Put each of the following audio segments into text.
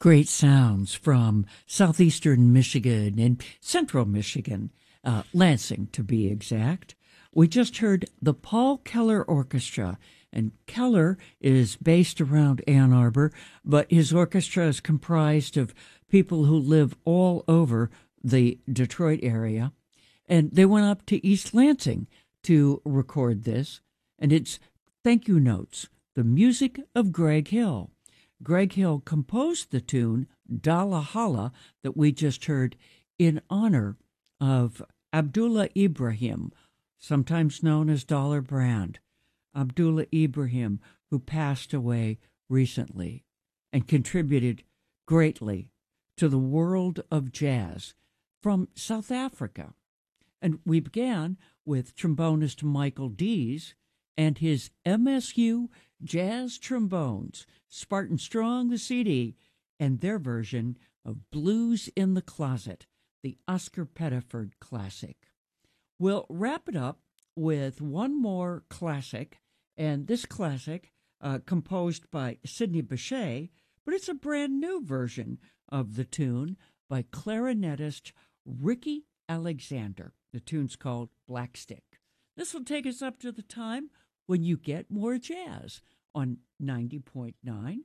Great sounds from southeastern Michigan and central Michigan, Lansing to be exact. We just heard the Paul Keller Orchestra, and Keller is based around Ann Arbor, but his orchestra is comprised of people who live all over the Detroit area. And they went up to East Lansing to record this, and it's thank you notes, the music of Greg Hill. Greg Hill composed the tune Dalla Hala that we just heard in honor of Abdullah Ibrahim, sometimes known as Dollar Brand. Abdullah Ibrahim, who passed away recently and contributed greatly to the world of jazz from South Africa. And we began with trombonist Michael Dees and his MSU Jazz Trombones, Spartan Strong the CD, and their version of Blues in the Closet, the Oscar Pettiford classic. We'll wrap it up with one more classic, and this classic composed by Sidney Bechet, but it's a brand new version of the tune by clarinetist Ricky Alexander. The tune's called Black Stick. This will take us up to the time when you get more jazz on 90.9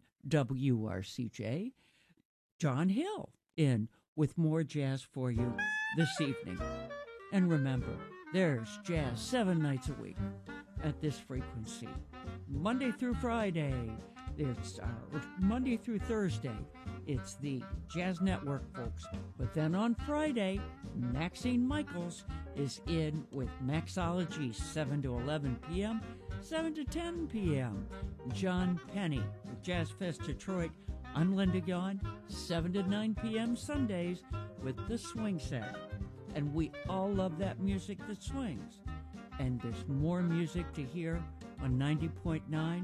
WRCJ. John Hill in with more jazz for you this evening. And remember, there's jazz 7 nights a week at this frequency. Monday through Friday, it's Monday through Thursday, it's the Jazz Network, folks. But then on Friday, Maxine Michaels is in with Maxology 7 to 11 p.m., 7 to 10 p.m. John Penny with Jazz Fest Detroit on Linda Yon, 7 to 9 p.m. Sundays with the Swing Set. And we all love that music that swings. And there's more music to hear on 90.9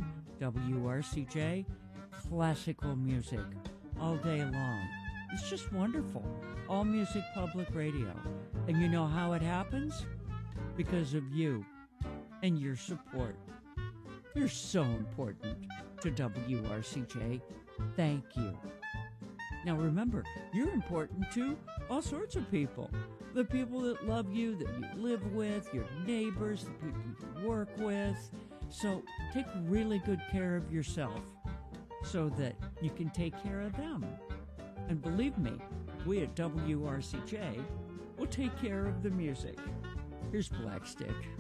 WRCJ, classical music all day long. It's just wonderful. All Music Public Radio. And you know how it happens? Because of you and your support. You're so important to WRCJ. Thank you. Now remember, you're important to all sorts of people. The people that love you, that you live with, your neighbors, the people you work with. So take really good care of yourself so that you can take care of them. And believe me, we at WRCJ will take care of the music. Here's Black Stick.